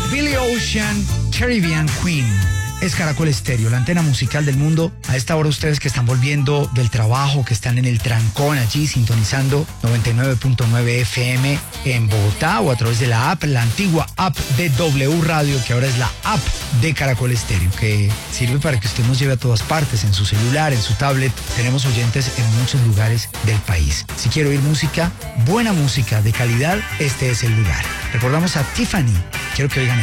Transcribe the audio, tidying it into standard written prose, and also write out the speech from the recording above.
Billy Ocean, Caribbean Queen. Es Caracol Estéreo, la antena musical del mundo. A esta hora ustedes que están volviendo del trabajo, que están en el trancón allí sintonizando 99.9 FM en Bogotá o a través de la app, la antigua app de W Radio, que ahora es la app de Caracol Estéreo, que sirve para que usted nos lleve a todas partes, en su celular, en su tablet. Tenemos oyentes en muchos lugares del país. Si quiere oír música, buena música de calidad, este es el lugar. Recordamos a Tiffany. Quiero que oigan